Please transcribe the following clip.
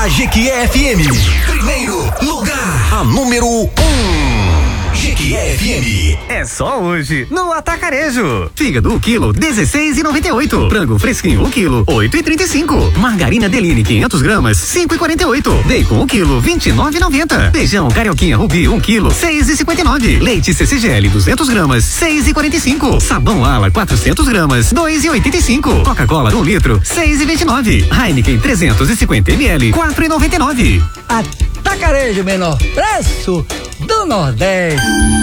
A Jequié FM, primeiro lugar, a número 1. Jequié FM. É só hoje, no Atacarejo. Fígado, o quilo, 16,98. Frango fresquinho, o quilo, 8,35. Margarina Deline, 500 gramas, 5,48. Bacon, o quilo, 29,90. Feijão Carioquinha Rubi, 1 quilo, 6,59. Leite CCGL, 200 gramas, 6,45. Sabão Ala, 400 gramas, 2,85. Coca-Cola, 1 litro, 6,29. Heineken, 350 ml, 4,99. Atacarejo, menor preço do Nordeste.